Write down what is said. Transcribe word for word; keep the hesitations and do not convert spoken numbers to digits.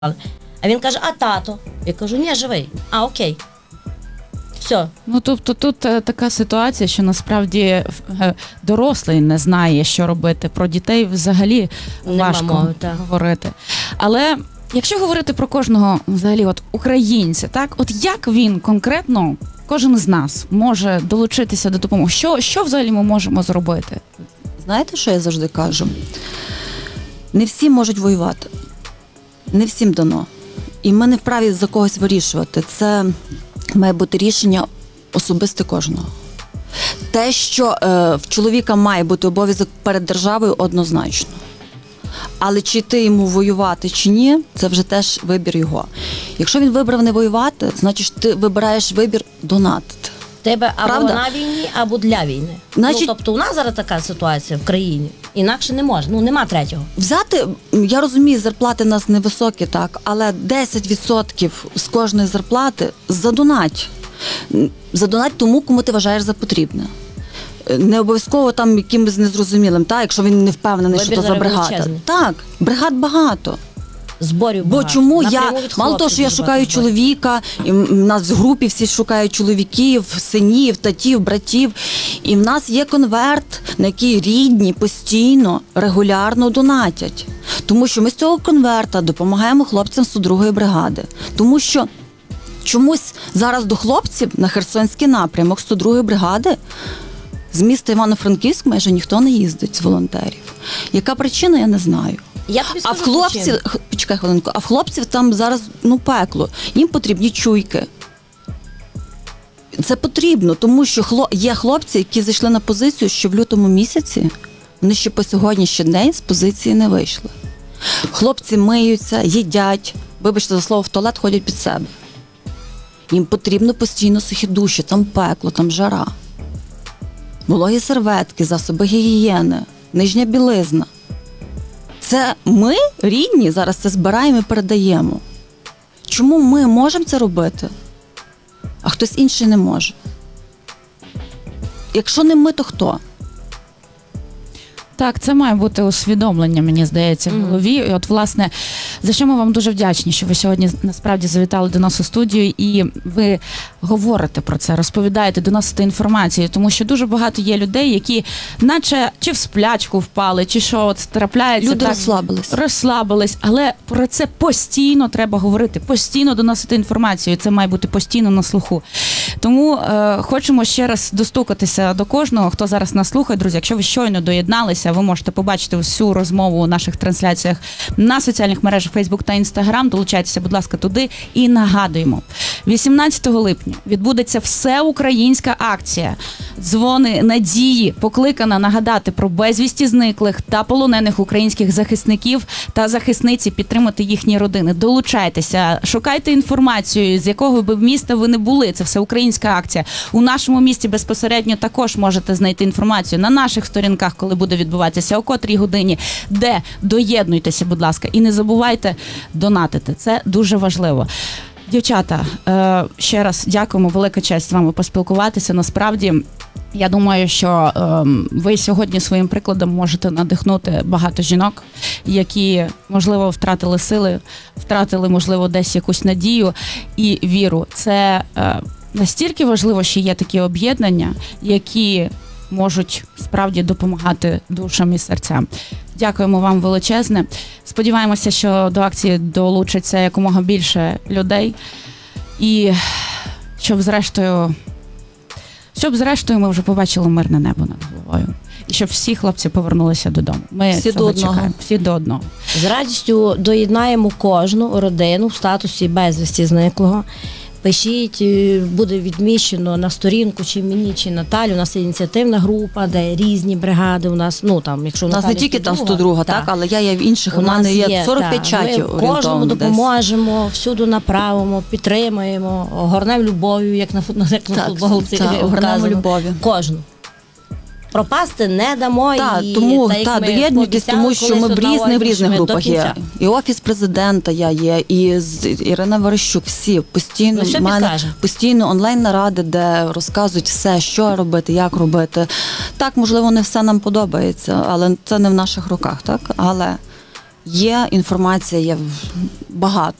А він каже, а тато? Я кажу, ні, живий. А, окей. Все. Ну, тобто тут е, така ситуація, що насправді е, дорослий не знає, що робити. Про дітей взагалі Нема важко мови, так. говорити. Але якщо говорити про кожного взагалі от українця, так, от як він конкретно, кожен з нас може долучитися до допомоги? Що, що взагалі ми можемо зробити? Знаєте, що я завжди кажу? Не всі можуть воювати. Не всім дано. І ми не вправі за когось вирішувати. Це має бути рішення особисте кожного. Те, що е, в чоловіка має бути обов'язок перед державою, однозначно. Але чи йти йому воювати, чи ні, це вже теж вибір його. Якщо він вибрав не воювати, значить ти вибираєш вибір донатити. Тебе або Правда? на війні, або для війни. Значить- Ну, тобто у нас зараз така ситуація в країні. Інакше не можна. Ну, нема третього. Взяти, я розумію, зарплати у нас невисокі, так, але десять відсотків з кожної зарплати задонать. Задонать тому, кому ти вважаєш за потрібне. Не обов'язково там якимось незрозумілим, так, якщо він не впевнений, Вибір що це за зараз бригада. величезний. Так, бригад багато. Зборів Бо багато. чому Напряму я, від мало того, хлопців що я дуже шукаю багато зборів. чоловіка, і в нас в групі всі шукають чоловіків, синів, татів, братів, і в нас є конверт, на який рідні постійно, регулярно донатять. Тому що ми з цього конверта допомагаємо хлопцям сто другої бригади. Тому що чомусь зараз до хлопців на Херсонський напрямок сто другої бригади з міста Івано-Франківськ майже ніхто не їздить з волонтерів. Яка причина, я не знаю. Я тобі А в скажу хлопців, причину. х- почекай хвилинку, а в хлопців там зараз ну пекло. Їм потрібні чуйки. Це потрібно, тому що хло... є хлопці, які зайшли на позицію, що в лютому місяці вони ще по сьогоднішній день з позиції не вийшли. Хлопці миються, їдять, вибачте за слово, в туалет ходять під себе. Їм потрібно постійно сухі душі, там пекло, там жара. Вологі серветки, засоби гігієни, нижня білизна. Це ми, рідні, зараз це збираємо і передаємо. Чому ми можемо це робити, а хтось інший не може? Якщо не ми, то хто? Так, це має бути усвідомлення, мені здається, в голові. І от, власне, за що ми вам дуже вдячні, що ви сьогодні насправді завітали до нас у студію і ви говорите про це, розповідаєте, доносите інформацію, тому що дуже багато є людей, які наче чи в сплячку впали, чи що от трапляється. Люди так, розслабились. Розслабились, але про це постійно треба говорити, постійно доносити інформацію, і це має бути постійно на слуху. Тому е, хочемо ще раз достукатися до кожного, хто зараз нас слухає. Друзі, якщо ви щойно доєдналися, ви можете побачити всю розмову у наших трансляціях на соціальних мережах Facebook та Instagram. Долучайтеся, будь ласка, туди. І нагадуємо, вісімнадцятого липня відбудеться всеукраїнська акція «Дзвони надії», покликана нагадати про безвісті зниклих та полонених українських захисників та захисниці, підтримати їхні родини. Долучайтеся, шукайте інформацію, з якого би міста ви не були. Це всеукраїнська акція. У нашому місті безпосередньо також можете знайти інформацію на наших сторінках, коли буде відбуватися, о котрій годині, де доєднуйтеся, будь ласка, і не забувайте донатити. Це дуже важливо. Дівчата, е, ще раз дякуємо, велика честь з вами поспілкуватися. Насправді, я думаю, що е, ви сьогодні своїм прикладом можете надихнути багато жінок, які, можливо, втратили сили, втратили, можливо, десь якусь надію і віру. Це е, настільки важливо, що є такі об'єднання, які можуть справді допомагати душам і серцям. Дякуємо вам величезне. Сподіваємося, що до акції долучиться якомога більше людей. І щоб зрештою, щоб зрештою ми вже побачили мирне небо над головою. І щоб всі хлопці повернулися додому. Ми Всі цього до одного. чекаємо. Всі до одного. З радістю доєднаємо кожну родину в статусі безвісті зниклого. Пишіть, е, буде відміщено на сторінку, чи мені, чи Наталю. У нас є ініціативна група, де різні бригади у нас, ну там, якщо У нас не Наталі тільки там сто сто друга, так, але я є в інших, у У нас мене є сорок п'ять так. чатів Ми кожному орієнтовно десь. допоможемо, всюди направимо, підтримаємо, огорнемо любов'ю, як на, фут- як на Так, футболці. так, огорнемо вказано. любов'ю. Кожну. Пропасти не дамо. Так, і, тому та, як та, ми доєднуйтесь, пообіцяли тому що колись ми в одна різних, в одній, різних що ми до групах є. кінця. І Офіс президента я є, і з- Ірина Верещук, всі постійно, Ми все в мене підкажемо. постійно онлайн-наради, де розказують все, що робити, як робити. Так, можливо, не все нам подобається, але це не в наших руках, так? Але Є інформація, є багато.